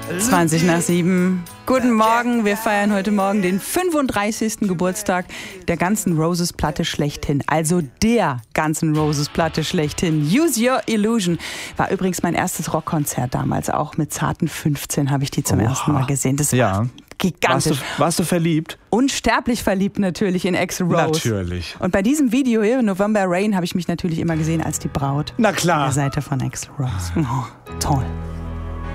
7:20. Guten Morgen, wir feiern heute Morgen den 35. Geburtstag der Guns N' Roses Platte schlechthin. Also der Guns N' Roses Platte schlechthin. Use Your Illusion. War übrigens mein erstes Rockkonzert damals. Auch mit zarten 15 habe ich die zum ersten Mal gesehen. Das war gigantisch. Warst du verliebt? Unsterblich verliebt natürlich in Axl Rose. Natürlich. Und bei diesem Video hier, November Rain, habe ich mich natürlich immer gesehen als die Braut. Na klar. An der Seite von Axl Rose. Oh, toll.